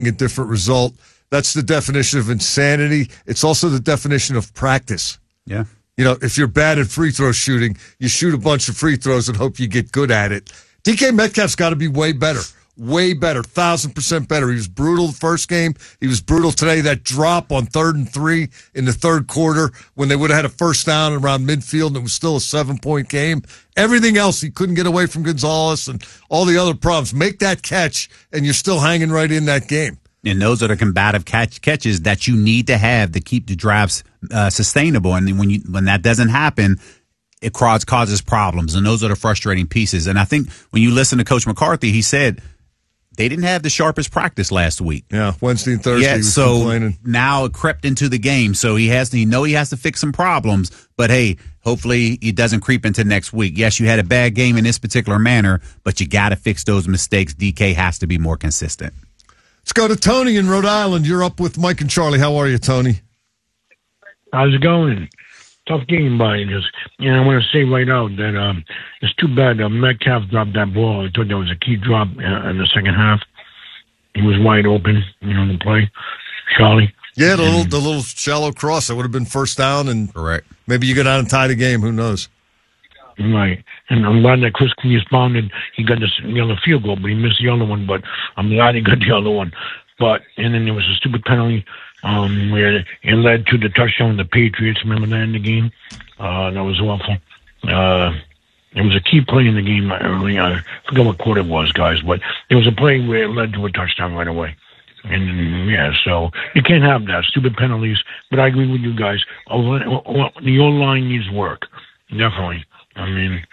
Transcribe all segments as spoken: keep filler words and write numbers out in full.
a different result. That's the definition of insanity. It's also the definition of practice. Yeah. You know, if you're bad at free throw shooting, you shoot a bunch of free throws and hope you get good at it. D K Metcalf's got to be way better. Way better, thousand percent better. He was brutal the first game. He was brutal today. That drop on third and three in the third quarter when they would have had a first down around midfield and it was still a seven-point game. Everything else, he couldn't get away from Gonzalez and all the other problems. Make that catch, and you're still hanging right in that game. And those are the combative catch catches that you need to have to keep the drives uh, sustainable. And when you when that doesn't happen, it causes problems. And those are the frustrating pieces. And I think when you listen to Coach McCarthy, he said – they didn't have the sharpest practice last week. Yeah, Wednesday and Thursday. Yeah, he was so complaining. Now it crept into the game. So he has to, he know he has to fix some problems. But hey, hopefully it doesn't creep into next week. Yes, you had a bad game in this particular manner, but you got to fix those mistakes. D K has to be more consistent. Let's go to Tony in Rhode Island. You're up with Mike and Charlie. How are you, Tony? How's it going? Tough game by just, you know, I want to say right out that um, it's too bad uh, Metcalf dropped that ball. I thought that was a key drop uh, in the second half. He was wide open, you know, to play. Charlie. Yeah, the little, the little shallow cross. That would have been first down, and correct. Maybe you go down and tie the game. Who knows? Right. And I'm glad that Chris responded. He got this you know, the field goal, but he missed the other one. But I'm glad he got the other one. But, and then there was a stupid penalty um, where it led to the touchdown of the Patriots. Remember that in the game? Uh, that was awful. Uh, it was a key play in the game early. I forget what quarter it was, guys, but it was a play where it led to a touchdown right away. And, yeah, so you can't have that. Stupid penalties. But I agree with you guys. Oh, the O-line needs work. Definitely. I mean...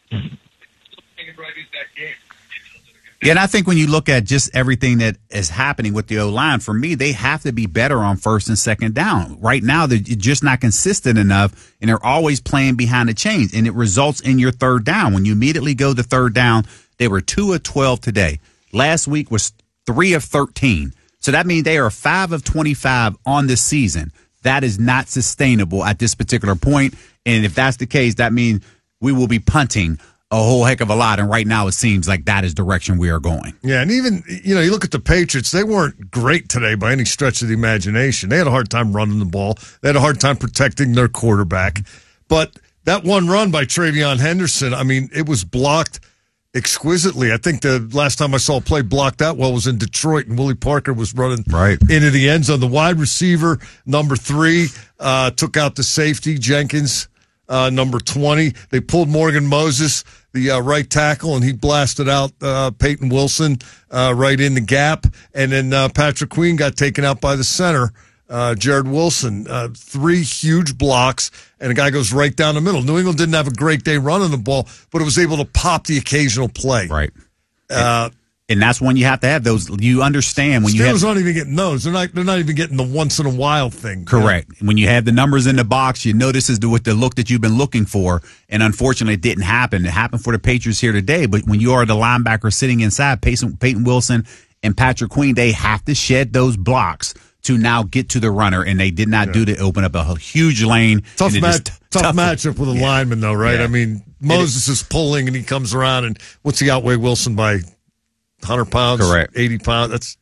Yeah, and I think when you look at just everything that is happening with the O-line, for me, they have to be better on first and second down. Right now, they're just not consistent enough, and they're always playing behind the chains, and it results in your third down. When you immediately go to third down, they were two of twelve today. Last week was three of thirteen. So that means they are five of twenty-five on this season. That is not sustainable at this particular point, and if that's the case, that means we will be punting a whole heck of a lot, and right now it seems like that is the direction we are going. Yeah, and even, you know, you look at the Patriots, they weren't great today by any stretch of the imagination. They had a hard time running the ball. They had a hard time protecting their quarterback. But that one run by Travion Henderson, I mean, it was blocked exquisitely. I think the last time I saw a play blocked that well was in Detroit, and Willie Parker was running right into the end zone. The wide receiver, number three, uh, took out the safety, Jenkins. Uh, number twenty. They pulled Morgan Moses, the uh, right tackle, and he blasted out uh, Peyton Wilson uh, right in the gap. And then uh, Patrick Queen got taken out by the center, uh, Jared Wilson. Uh, three huge blocks, and a guy goes right down the middle. New England didn't have a great day running the ball, but it was able to pop the occasional play. Right. Uh, And that's when you have to have those. You understand when Steelers you have. aren't even getting those. They're not. They're not even getting the once in a while thing. Correct. You know? When you have the numbers in the box, you know this is the, with the look that you've been looking for. And unfortunately, it didn't happen. It happened for the Patriots here today. But when you are the linebacker sitting inside, Peyton, Peyton Wilson and Patrick Queen, they have to shed those blocks to now get to the runner, and they did not yeah. do to open up a huge lane. Tough match. T- tough, tough matchup with a yeah. lineman, though, right? Yeah. I mean, Moses is pulling, and he comes around, and what's he outweigh Wilson by? one hundred pounds, correct. eighty pounds. That's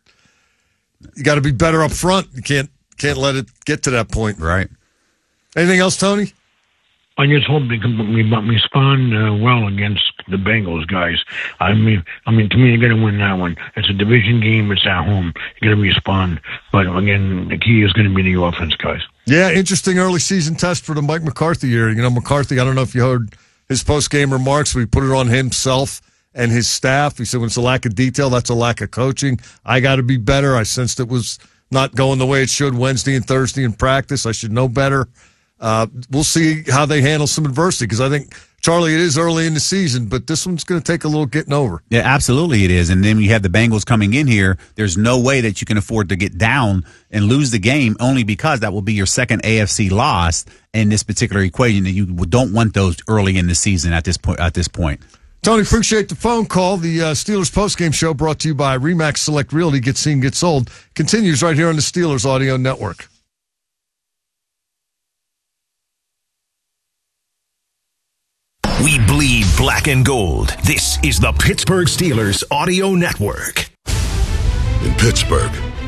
you got to be better up front. You can't can't let it get to that point. Right. Anything else, Tony? I just hope they can respond uh, well against the Bengals, guys. I mean, I mean, to me, you're going to win that one. It's a division game. It's at home. You're going to respond. But again, the key is going to be the offense, guys. Yeah, interesting early season test for the Mike McCarthy year. You know, McCarthy. I don't know if you heard his post game remarks, but he put it on himself and his staff. He said, when it's a lack of detail, that's a lack of coaching. I got to be better. I sensed it was not going the way it should Wednesday and Thursday in practice. I should know better. Uh, we'll see how they handle some adversity, because I think, Charlie, it is early in the season, but this one's going to take a little getting over. Yeah, absolutely it is. And then you have the Bengals coming in here. There's no way that you can afford to get down and lose the game, only because that will be your second A F C loss in this particular equation, and you don't want those early in the season at this point. At this point. Tony, appreciate the phone call. The uh, Steelers postgame show brought to you by RE/MAX Select Realty. Get seen, get sold. Continues right here on the Steelers Audio Network. We bleed black and gold. This is the Pittsburgh Steelers Audio Network. In Pittsburgh,